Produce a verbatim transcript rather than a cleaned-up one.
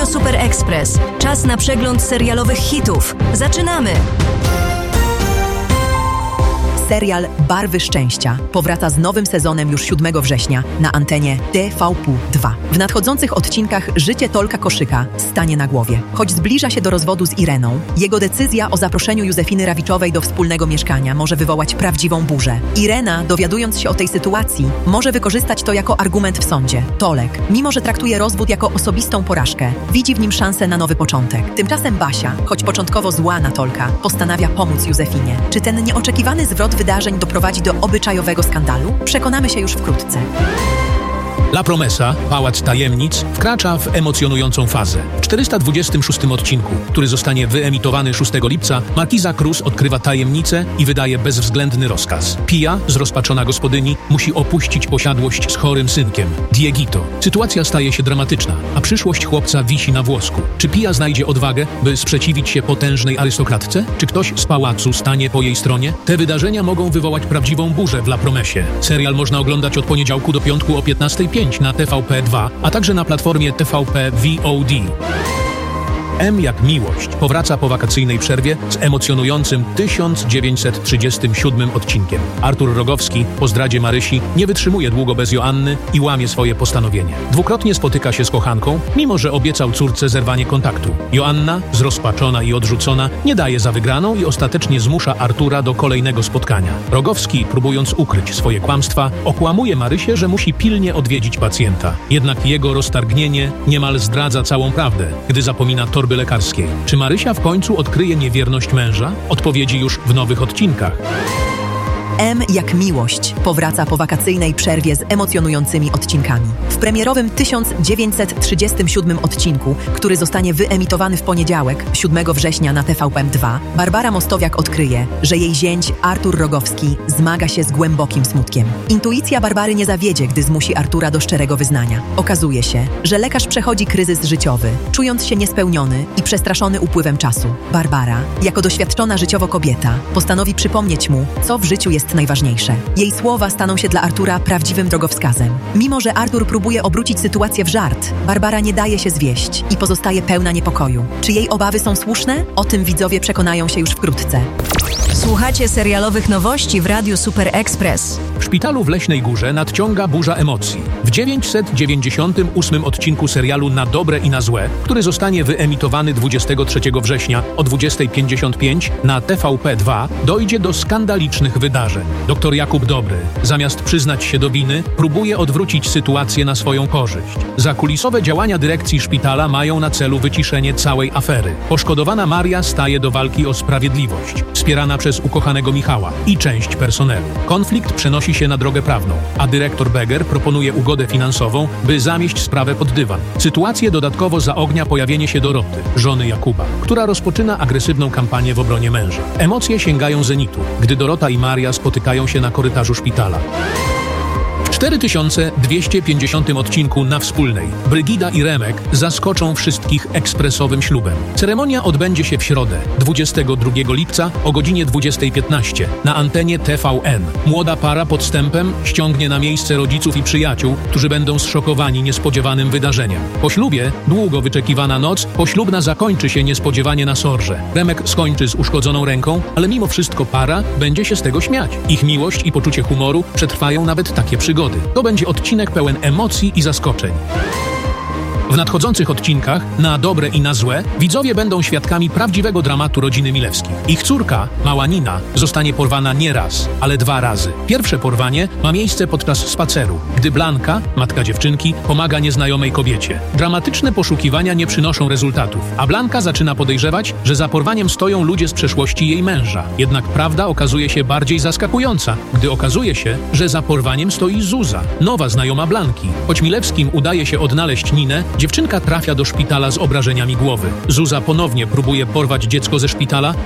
Super Express. Czas na przegląd serialowych hitów. Zaczynamy! Serial Barwy Szczęścia powraca z nowym sezonem już siódmego września na antenie T V P dwa. W nadchodzących odcinkach życie Tolka Koszyka stanie na głowie. Choć zbliża się do rozwodu z Ireną, jego decyzja o zaproszeniu Józefiny Rawiczowej do wspólnego mieszkania może wywołać prawdziwą burzę. Irena, dowiadując się o tej sytuacji, może wykorzystać to jako argument w sądzie. Tolek, mimo że traktuje rozwód jako osobistą porażkę, widzi w nim szansę na nowy początek. Tymczasem Basia, choć początkowo zła na Tolka, postanawia pomóc Józefinie. Czy ten nieoczekiwany zwrot wydarzeń doprowadzi do obyczajowego skandalu? Przekonamy się już wkrótce. La Promesa, Pałac Tajemnic, wkracza w emocjonującą fazę. W czterysta dwudziestym szóstym odcinku, który zostanie wyemitowany szóstego lipca, Markiza Cruz odkrywa tajemnicę i wydaje bezwzględny rozkaz. Pia, zrozpaczona gospodyni, musi opuścić posiadłość z chorym synkiem, Dieguito. Sytuacja staje się dramatyczna, a przyszłość chłopca wisi na włosku. Czy Pia znajdzie odwagę, by sprzeciwić się potężnej arystokratce? Czy ktoś z pałacu stanie po jej stronie? Te wydarzenia mogą wywołać prawdziwą burzę w La Promesie. Serial można oglądać od poniedziałku do piątku o piętnastej pięć na T V P dwa, a także na platformie T V P V O D. M jak miłość powraca po wakacyjnej przerwie z emocjonującym tysiąc dziewięćset trzydziestym siódmym odcinkiem. Artur Rogowski po zdradzie Marysi nie wytrzymuje długo bez Joanny i łamie swoje postanowienie. Dwukrotnie spotyka się z kochanką, mimo że obiecał córce zerwanie kontaktu. Joanna, zrozpaczona i odrzucona, nie daje za wygraną i ostatecznie zmusza Artura do kolejnego spotkania. Rogowski, próbując ukryć swoje kłamstwa, okłamuje Marysię, że musi pilnie odwiedzić pacjenta. Jednak jego roztargnienie niemal zdradza całą prawdę, gdy zapomina torby lekarskiej. Czy Marysia w końcu odkryje niewierność męża? Odpowiedzi już w nowych odcinkach. M jak miłość powraca po wakacyjnej przerwie z emocjonującymi odcinkami. W premierowym tysiąc dziewięćset trzydziestym siódmym odcinku, który zostanie wyemitowany w poniedziałek, siódmego września na T V P dwa, Barbara Mostowiak odkryje, że jej zięć Artur Rogowski zmaga się z głębokim smutkiem. Intuicja Barbary nie zawiedzie, gdy zmusi Artura do szczerego wyznania. Okazuje się, że lekarz przechodzi kryzys życiowy, czując się niespełniony i przestraszony upływem czasu. Barbara, jako doświadczona życiowo kobieta, postanowi przypomnieć mu, co w życiu jest najważniejsze. Jej słowa staną się dla Artura prawdziwym drogowskazem. Mimo że Artur próbuje obrócić sytuację w żart, Barbara nie daje się zwieść i pozostaje pełna niepokoju. Czy jej obawy są słuszne? O tym widzowie przekonają się już wkrótce. Słuchacie serialowych nowości w Radiu Super Express. W szpitalu w Leśnej Górze nadciąga burza emocji. W dziewięćset dziewięćdziesiątym ósmym odcinku serialu Na dobre i na złe, który zostanie wyemitowany dwudziestego trzeciego września o dwudziestej pięćdziesiąt pięć na T V P dwa, dojdzie do skandalicznych wydarzeń. Doktor Jakub Dobry, zamiast przyznać się do winy, próbuje odwrócić sytuację na swoją korzyść. Zakulisowe działania dyrekcji szpitala mają na celu wyciszenie całej afery. Poszkodowana Maria staje do walki o sprawiedliwość, wspierana przez ukochanego Michała i część personelu. Konflikt przenosi się na drogę prawną, a dyrektor Beger proponuje ugodę finansową, by zamieść sprawę pod dywan. Sytuację dodatkowo zaognia pojawienie się Doroty, żony Jakuba, która rozpoczyna agresywną kampanię w obronie męża. Emocje sięgają zenitu, gdy Dorota i Maria spotykają się na korytarzu szpitala. W cztery tysiące dwieście pięćdziesiątym odcinku Na Wspólnej Brygida i Remek zaskoczą wszystkich ekspresowym ślubem. Ceremonia odbędzie się w środę, dwudziestego drugiego lipca o godzinie dwudziestej piętnaście na antenie T V N. Młoda para podstępem ściągnie na miejsce rodziców i przyjaciół, którzy będą zszokowani niespodziewanym wydarzeniem. Po ślubie, długo wyczekiwana noc poślubna zakończy się niespodziewanie na sorze. Remek skończy z uszkodzoną ręką, ale mimo wszystko para będzie się z tego śmiać. Ich miłość i poczucie humoru przetrwają nawet takie przygody. To będzie odcinek pełen emocji i zaskoczeń. W nadchodzących odcinkach, na dobre i na złe, widzowie będą świadkami prawdziwego dramatu rodziny Milewskich. Ich córka, mała Nina, zostanie porwana nie raz, ale dwa razy. Pierwsze porwanie ma miejsce podczas spaceru, gdy Blanka, matka dziewczynki, pomaga nieznajomej kobiecie. Dramatyczne poszukiwania nie przynoszą rezultatów, a Blanka zaczyna podejrzewać, że za porwaniem stoją ludzie z przeszłości jej męża. Jednak prawda okazuje się bardziej zaskakująca, gdy okazuje się, że za porwaniem stoi Zuza, nowa znajoma Blanki. Choć Milewskim udaje się odnaleźć Ninę, dziewczynka trafia do szpitala z obrażeniami głowy. Zuza ponownie próbuje porwać dziecko ze szpitala,